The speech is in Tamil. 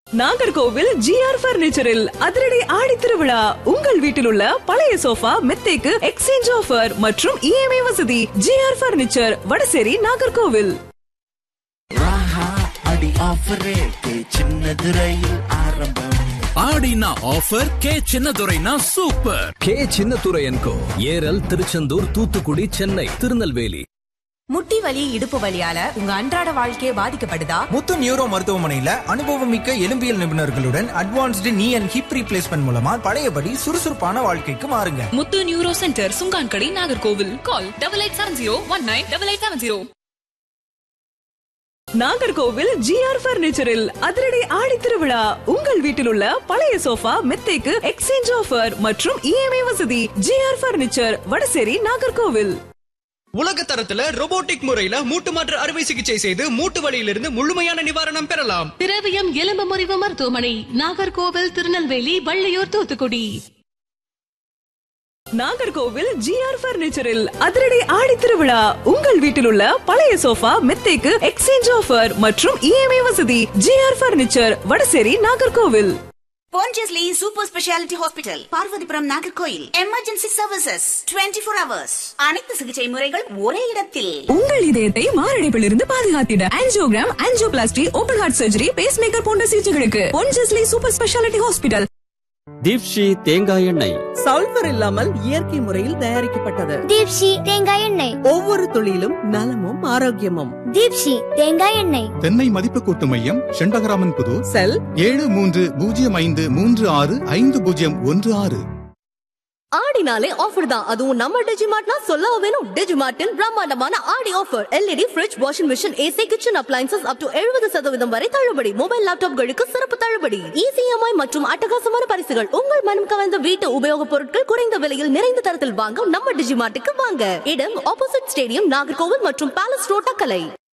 நாகர்கோவில் ஜிஆர் பர்னிச்சரில் அதிரடி ஆடி திருவிழா. உங்கள் வீட்டில் உள்ள பழைய சோஃபா மெத்தைக்கு எக்ஸ்சேஞ்ச் ஆஃபர் மற்றும் இஎம்ஐ வசதி. GR furniture, Vadasery, Nagercoil. ஆடினா offer K சின்னதுரைனா super. K சின்னதுரையன்கோ Eral, Tiruchendur, Thoothukudi, Chennai, Tirunelveli. முட்டி வலி, இடுப்பு வலியால உங்க அன்றாட வாழ்க்கையே பாதிக்கப்படுதா? முத்து நியூரோ மருத்துவமனையில அனுபவமிக்க எலும்பியல் நிபுணர்களுடன் அட்வான்ஸ்டு நீ அண்ட் ஹிப் ரீப்ளேஸ்மெண்ட் மூலமா பழையபடி சுறுசுறுப்பான வாழ்க்கைக்கு மாறுங்க. முத்து நியூரோ சென்டர், சுங்கான்கடை, நாகர்கோவில். கால் 8870198870. நாகர்கோவில் ஜிஆர் பர்னிச்சரில் அதிரடி ஆடி திருவிழா. உங்கள் வீட்டில் உள்ள பழைய சோஃபா மெத்தைக்கு எக்ஸ்சேஞ்ச் ஆஃபர் மற்றும் இஎம்ஐ வசதி. GR furniture, Vadasery, Nagercoil. உலக தரத்துல ரோபோட்டிக் முறையில மூட்டு மாற்று அறுவை சிகிச்சை செய்து மூட்டு வலியிலிருந்து முழுமையான நிவாரணம் பெறலாம். திரவியம் எலும்பு முறிவு மருத்துவமனை, நாகர்கோவில், திருநெல்வேலி, வள்ளியூர், தூத்துக்குடி. நாகர்கோவில் ஜிஆர் பர்னிச்சரில் அதிரடி ஆடி திருவிழா. உங்கள் வீட்டில் உள்ள பழைய சோஃபா மெத்தைக்கு எக்ஸ்சேஞ்ச் ஆஃபர் மற்றும் இஎம்ஐ வசதி. GR furniture, Vadasery, Nagercoil. Pondicherry Super Speciality Hospital, Parvathipuram, Nagercoil. Emergency services 24 hours. அனைத்து சிகிச்சை முறைகள் ஒரே இடத்தில். உங்கள் இதயத்தை மாரடைப்பிலிருந்து பாதுகாத்திட angiogram, angioplasty, open heart surgery, base maker போன்ற சிகிச்சைகளுக்கு Pondicherry Super Speciality Hospital. Deepshi தேங்காய் எண்ணெய் சல்பர் இல்லாமல் இயற்கை முறையில் தயாரிக்கப்பட்டது. தீப்ஷி தேங்காய் எண்ணெய், ஒவ்வொரு துளியிலும் நலமும் ஆரோக்கியமும். தீப்ஷி தேங்காய் எண்ணெய். தென்னை மதிப்பு கூட்டு மையம், செண்பகராமன் புதூர். செல் 7305350016. ஆடினாலே ஆஃபர் தான், அதுவும் நம்ம டிஜிமார்ட்னா சொல்ல வேணும். டிஜிமார்ட்டில் பிரம்மாண்டமான ஆடி offer. LED fridge, washing machine, AC, kitchen appliances up to 70% வரை தள்ளுபடி. மொபைல் லேப்டாப்களுக்கு சிறப்பு தள்ளுபடி. இசிஎம்ஐ மற்றும் அட்டகாசமான பரிசுகள். உங்கள் மனம் கவர்ந்த வீட்டு உபயோகப் பொருட்கள் குறைந்த விலையில் நிறைந்த தரத்தில் வாங்க நம்ம டிஜிமார்ட்டுக்கு வாங்க. இடம் ஆப்போசிட் ஸ்டேடியம், நாகர்கோவில் மற்றும் பேலஸ் ரோட், தக்கலை.